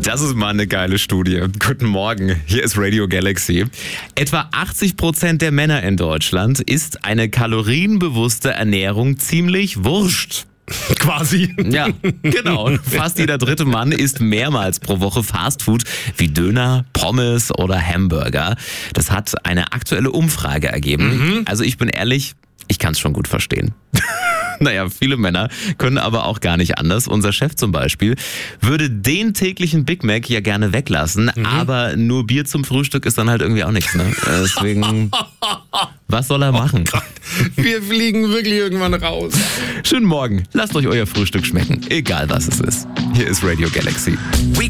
Das ist mal eine geile Studie. Guten Morgen, hier ist Radio Galaxy. Etwa 80% der Männer in Deutschland ist eine kalorienbewusste Ernährung ziemlich wurscht. Quasi. Ja, genau. Fast jeder dritte Mann isst mehrmals pro Woche Fastfood wie Döner, Pommes oder Hamburger. Das hat eine aktuelle Umfrage ergeben. Also ich bin ehrlich, ich kann es schon gut verstehen. Naja, viele Männer können aber auch gar nicht anders. Unser Chef zum Beispiel würde den täglichen Big Mac ja gerne weglassen, aber nur Bier zum Frühstück ist dann halt irgendwie auch nichts. Ne? Deswegen, was soll er machen? Gott, wir fliegen wirklich irgendwann raus. Schönen Morgen, lasst euch euer Frühstück schmecken, egal was es ist. Hier ist Radio Galaxy.